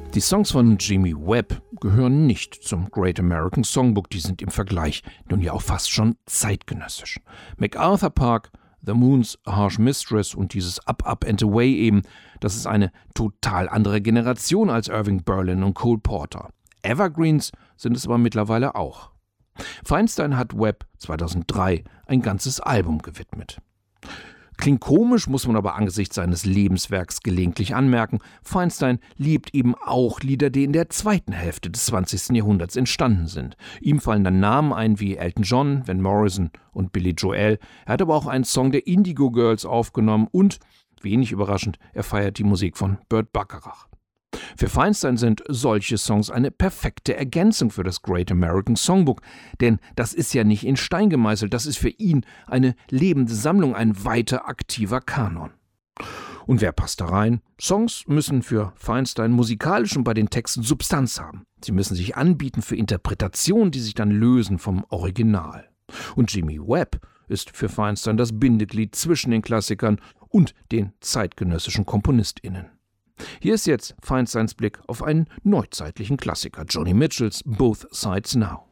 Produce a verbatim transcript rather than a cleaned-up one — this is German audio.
Die Songs von Jimmy Webb gehören nicht zum Great American Songbook, die sind im Vergleich nun ja auch fast schon zeitgenössisch. MacArthur Park, The Moon's Harsh Mistress und dieses Up, Up and Away eben, das ist eine total andere Generation als Irving Berlin und Cole Porter. Evergreens sind es aber mittlerweile auch. Feinstein hat Webb zweitausenddrei ein ganzes Album gewidmet. Klingt komisch, muss man aber angesichts seines Lebenswerks gelegentlich anmerken. Feinstein liebt eben auch Lieder, die in der zweiten Hälfte des zwanzigsten Jahrhunderts entstanden sind. Ihm fallen dann Namen ein wie Elton John, Van Morrison und Billy Joel. Er hat aber auch einen Song der Indigo Girls aufgenommen und, wenig überraschend, er feiert die Musik von Burt Bacharach. Für Feinstein sind solche Songs eine perfekte Ergänzung für das Great American Songbook, denn das ist ja nicht in Stein gemeißelt, das ist für ihn eine lebende Sammlung, ein weiter aktiver Kanon. Und wer passt da rein? Songs müssen für Feinstein musikalisch und bei den Texten Substanz haben. Sie müssen sich anbieten für Interpretationen, die sich dann lösen vom Original. Und Jimmy Webb ist für Feinstein das Bindeglied zwischen den Klassikern und den zeitgenössischen KomponistInnen. Hier ist jetzt Feinsteins Blick auf einen neuzeitlichen Klassiker, Joni Mitchells Both Sides Now.